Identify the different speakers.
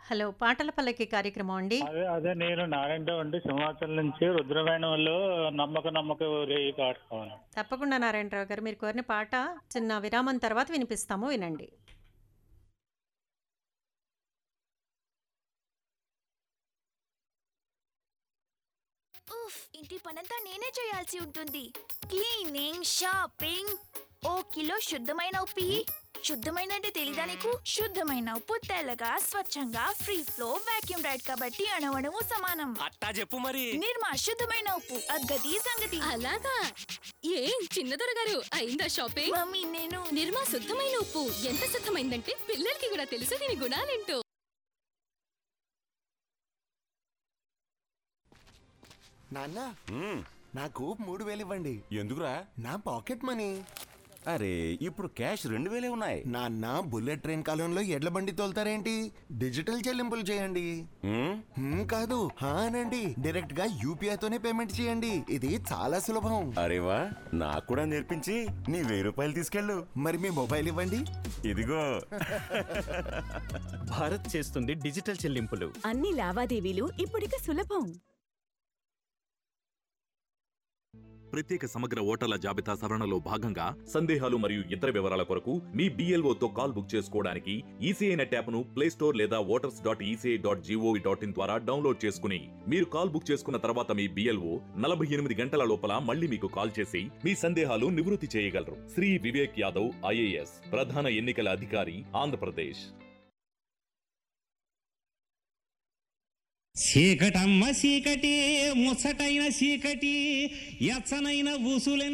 Speaker 1: Hello! పాటల పల్లకి కార్యక్రమం అండి.
Speaker 2: అదే అదే నేను నారాయణరావు అండి, సింహాచలం నుంచి. రుద్రవేణంలో నమ్మక నమ్మక రేయి పాట కావాలి.
Speaker 1: తప్పకుండా నారాయణరావు గారు. మీరు కోరిన పాట చిన్న విరామం తర్వాత వినిపిస్తాము వినండి.
Speaker 3: ఉఫ్, ఇంటి పనంతా నేనే చేయాల్సి ఉంటుంది. క్లీనింగ్, షాపింగ్, ఓ కిలో శుద్ధమైన ఉప్పు ఇయ్యి. శుద్ధమైన అంటే తెలీదా నీకు? శుద్ధమైన ఉప్పు తెల్లగా స్వచ్ఛంగా ఫ్రీ ఫ్లో వాక్యూమ్ రైడ్ కాబట్టి అణువణువు సమానం.
Speaker 4: అట్టా చెప్పు మరి.
Speaker 3: నిర్మా శుద్ధమైన ఉప్పు, అద్గతి సంగతి.
Speaker 5: అలాగా ఏం చిన్నదొర గారు అయిందా షాపింగ్?
Speaker 3: మమ్మీ నేను
Speaker 5: నిర్మా శుద్ధమైన ఉప్పు ఎంత శుద్ధమైందంటే పిల్లలకి కూడా తెలుసు దీని గుణాలేంటో.
Speaker 6: నాన్న నాకు 3000 ఇవ్వండి.
Speaker 7: ఎందుకురా?
Speaker 6: నా పాకెట్ మనీ.
Speaker 7: అరే ఇప్పుడు క్యాష్ 2000 ఉన్నాయి.
Speaker 6: నాన్న బుల్లెట్ ట్రైన్ కాలంలో ఎడ్ల బండి తోలుతారేంటి? డిజిటల్ చెల్లింపులు చేయండి. కాదు అనండి, డైరెక్ట్ గా యూపీఐ తోనే పేమెంట్ చేయండి. ఇది చాలా సులభం.
Speaker 7: అరే వా, నాకు కూడా నేర్పించి నీ 1000 రూపాయలు తీసుకెళ్ళు.
Speaker 6: మరి మీ మొబైల్ ఇవ్వండి.
Speaker 7: ఇదిగో.
Speaker 4: భారత్ చేస్తుంది డిజిటల్ చెల్లింపులు.
Speaker 8: అన్ని లావాదేవీలు ఇప్పుడిక సులభం.
Speaker 9: ప్రత్యేక సమగ్ర ఓటర్ల జాబితా సవరణలో భాగంగా సందేహాలు మరియు ఇతర వివరాల కొరకు మీ BLOతో కాల్ బుక్ చేసుకోవడానికి ఈసీఐ నెట్ యాప్ను ప్లేస్టోర్ లేదా voters.eci.gov.in ద్వారా డౌన్లోడ్ చేసుకుని మీరు కాల్ బుక్ చేసుకున్న తర్వాత మీ BLO 48 గంటల లోపల మళ్ళీ మీకు కాల్ చేసి మీ సందేహాలు నివృత్తి చేయగలరు. శ్రీ వివేక్ యాదవ్ IAS, ప్రధాన ఎన్నికల అధికారి, ఆంధ్రప్రదేశ్.
Speaker 10: చీకటమ్మ చీకటి, ముచ్చటైన చీకటి, ఎచ్చనైన ఊసులెన్